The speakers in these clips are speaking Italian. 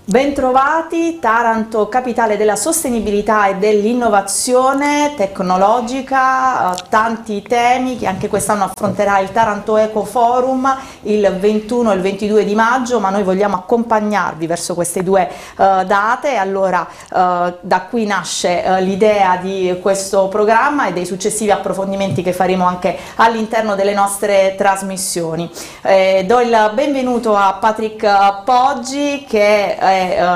Bentrovati, Taranto, capitale della sostenibilità e dell'innovazione tecnologica, tanti temi che anche quest'anno affronterà il Taranto Eco Forum il 21 e il 22 di maggio, ma noi vogliamo accompagnarvi verso queste due date. Allora da qui nasce l'idea di questo programma e dei successivi approfondimenti che faremo anche all'interno delle nostre trasmissioni. Do il benvenuto a Patrick Poggi, che è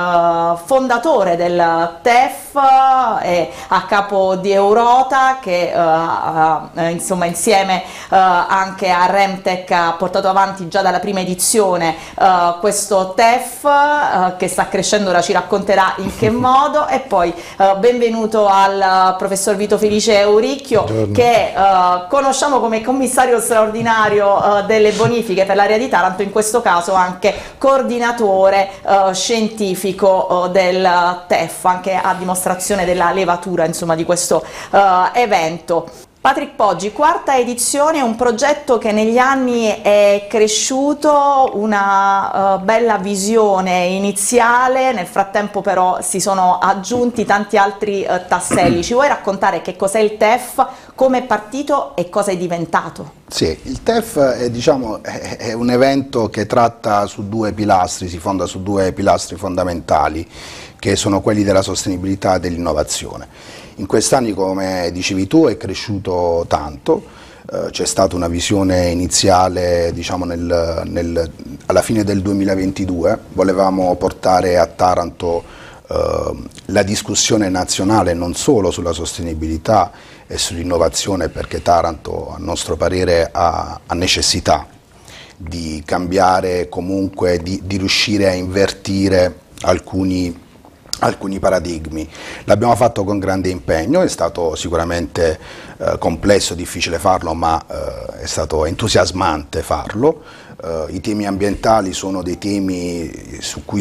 fondatore del TEF, è a capo di Eurota, che insomma insieme anche a Remtech ha portato avanti già dalla prima edizione questo TEF che sta crescendo, ora ci racconterà in che modo. E poi benvenuto al professor Vito Felice Euricchio, che conosciamo come commissario straordinario delle bonifiche per l'area di Taranto, in questo caso anche coordinatore scientifico del TEF, anche a dimostrazione della levatura, insomma, di questo evento. Patrick Poggi, quarta edizione, un progetto che negli anni è cresciuto, una bella visione iniziale, nel frattempo però si sono aggiunti tanti altri tasselli. Ci vuoi raccontare che cos'è il TEF, come è partito e cosa è diventato? Sì, il TEF è un evento che tratta su due pilastri, si fonda su due pilastri fondamentali, che sono quelli della sostenibilità e dell'innovazione. In questi anni, come dicevi tu, è cresciuto tanto, c'è stata una visione iniziale, diciamo, alla fine del 2022, volevamo portare a Taranto la discussione nazionale non solo sulla sostenibilità e sull'innovazione, perché Taranto, a nostro parere, ha necessità di cambiare, comunque di riuscire a invertire alcuni paradigmi. L'abbiamo fatto con grande impegno, è stato sicuramente complesso, difficile farlo, ma è stato entusiasmante farlo. I temi ambientali sono dei temi su cui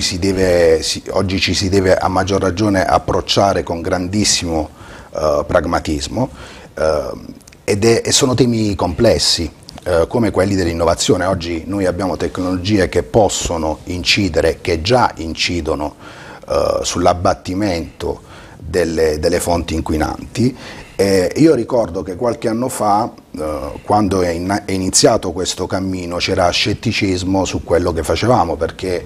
oggi ci si deve a maggior ragione approcciare con grandissimo pragmatismo e sono temi complessi, come quelli dell'innovazione. Oggi noi abbiamo tecnologie che possono incidere, che già incidono sull'abbattimento delle fonti inquinanti. Io ricordo che qualche anno fa, quando è iniziato questo cammino, c'era scetticismo su quello che facevamo, perché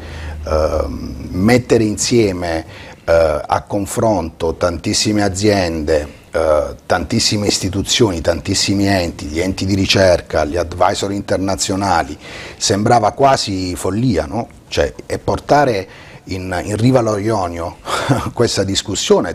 mettere insieme a confronto tantissime aziende, tantissime istituzioni, tantissimi enti, gli enti di ricerca, gli advisor internazionali, sembrava quasi follia, no? Cioè, e portare in riva allo Ionio questa discussione